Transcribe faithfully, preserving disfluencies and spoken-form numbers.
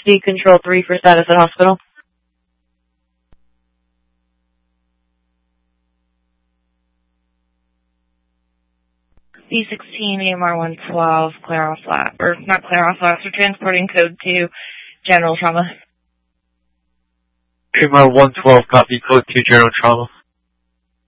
C Control three for status at hospital. B sixteen, E M R one twelve, Clairol Flat, or not Clairol Flats, we're transporting code two, general trauma. E M R one twelve, copy, code two, general trauma.